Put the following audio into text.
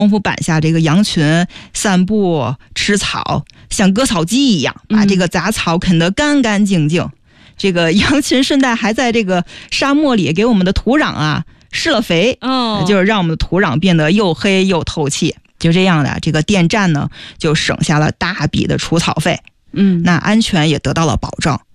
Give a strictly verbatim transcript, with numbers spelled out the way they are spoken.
功夫板下这个羊群散步吃草，像割草机一样，把这个杂草啃得干干净净。嗯、这个羊群顺带还在这个沙漠里给我们的土壤啊施了肥，哦，就是让我们的土壤变得又黑又透气。就这样的，这个电站呢就省下了大笔的除草费，嗯，那安全也得到了保障。